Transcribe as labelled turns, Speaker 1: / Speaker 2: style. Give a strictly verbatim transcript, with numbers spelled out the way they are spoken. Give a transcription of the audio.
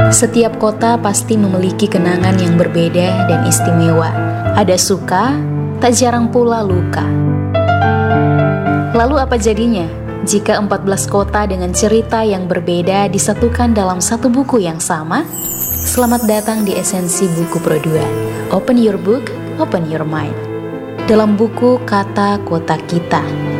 Speaker 1: Setiap kota pasti memiliki kenangan yang berbeda dan istimewa. Ada suka, tak jarang pula luka. Lalu apa jadinya jika empat belas kota dengan cerita yang berbeda disatukan dalam satu buku yang sama? Selamat datang di Esensi Buku Pro dua. Open your book, open your mind. Dalam buku Kata Kota Kita.